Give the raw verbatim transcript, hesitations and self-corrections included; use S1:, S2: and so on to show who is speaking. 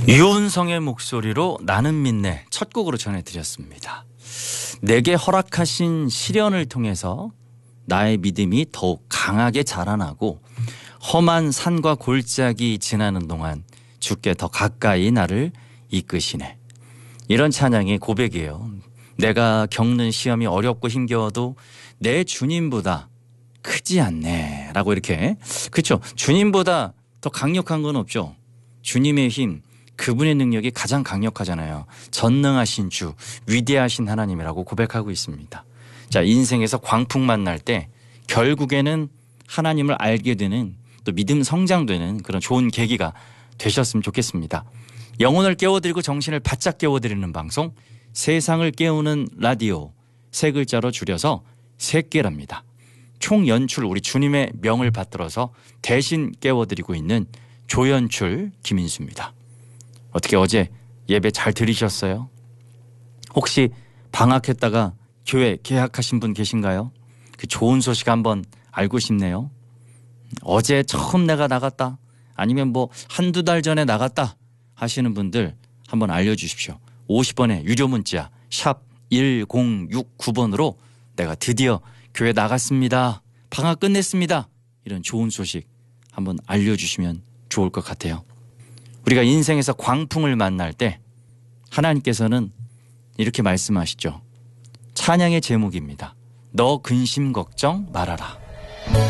S1: 유은성의 목소리로 나는 믿네 첫 곡으로 전해드렸습니다. 내게 허락하신 시련을 통해서 나의 믿음이 더욱 강하게 자라나고 험한 산과 골짜기 지나는 동안 주께 더 가까이 나를 이끄시네. 이런 찬양의 고백이에요. 내가 겪는 시험이 어렵고 힘겨워도 내 주님보다 크지 않네 라고 이렇게. 그렇죠. 주님보다 더 강력한 건 없죠. 주님의 힘, 그분의 능력이 가장 강력하잖아요. 전능하신 주, 위대하신 하나님이라고 고백하고 있습니다. 자, 인생에서 광풍 만날 때 결국에는 하나님을 알게 되는, 또 믿음 성장되는 그런 좋은 계기가 되셨으면 좋겠습니다. 영혼을 깨워드리고 정신을 바짝 깨워드리는 방송, 세상을 깨우는 라디오, 세 글자로 줄여서 새끼랍니다. 총 연출 우리 주님의 명을 받들어서 대신 깨워드리고 있는 조연출 김인수입니다. 어떻게 어제 예배 잘 들으셨어요? 혹시 방학했다가 교회 개학하신 분 계신가요? 그 좋은 소식 한번 알고 싶네요. 어제 처음 내가 나갔다, 아니면 뭐 한두 달 전에 나갔다 하시는 분들 한번 알려주십시오. 오십 번의 유료 문자 샵 일공육구 번으로 내가 드디어 교회 나갔습니다, 방학 끝냈습니다, 이런 좋은 소식 한번 알려주시면 좋을 것 같아요. 우리가 인생에서 광풍을 만날 때 하나님께서는 이렇게 말씀하시죠. 찬양의 제목입니다. 너 근심 걱정 말아라.